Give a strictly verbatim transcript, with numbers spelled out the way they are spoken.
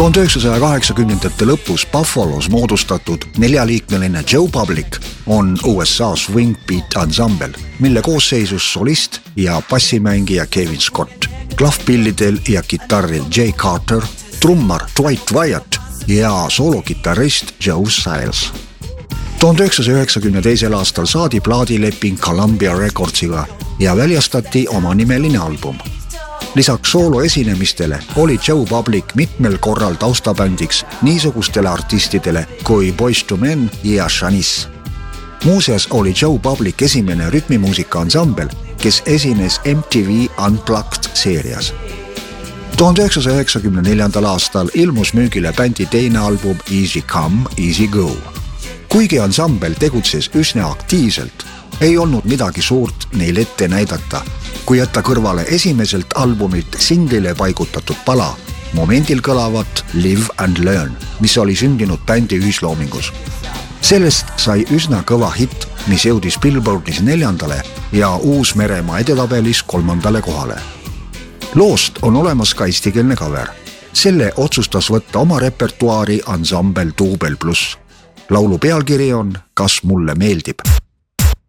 tuhande üheksasaja kaheksakümnendate lõpus Buffalos moodustatud neljaliikmeline Joe Public on U S A swing beat ansambel, mille koosseisus solist ja bassimängija Kevin Scott, klahvpillidel ja kitarril Jay Carter, trummar Dwight Wyatt ja soolokitarrist Joe Styles. tuhande üheksasaja üheksakümne teisel aastal saadi plaadileping Columbia Recordsiga ja väljastati omanimeline album. Lisaks soolo esinemistele oli Joe Public mitmel korral taustabändiks niisugustele artistidele kui Boyz two Men ja Shanice. Muuseas oli Joe Public esimene rütmimuusika ansambel, kes esines M T V Unplugged seerias. tuhande üheksasaja üheksakümne neljandal aastal ilmus müügile bändi teine album Easy Come, Easy Go. Kuigi ansambel tegutses üsna aktiivselt, ei olnud midagi suurt neil ette näidata, kui jätta kõrvale esimeselt albumilt singlile paigutatud pala, momendil kõlavat Live and Learn, mis oli sündinud bändi ühisloomingus. Sellest sai üsna kõva hitt, mis jõudis Billboardis neljandale ja Uus-Meremaa edetabelis kolmandale kohale. Loost on olemas ka eestikeelne cover. Selle otsustas võtta oma repertuaari ansambel Duubel Plus. Laulu pealkiri on Kas mulle meeldib.